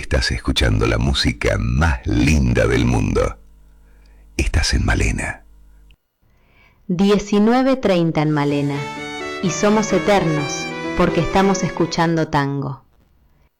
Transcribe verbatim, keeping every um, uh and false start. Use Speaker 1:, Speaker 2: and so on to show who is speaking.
Speaker 1: Estás escuchando la música más linda del mundo. Estás en Malena.
Speaker 2: diecinueve treinta en Malena. Y somos eternos porque estamos escuchando tango.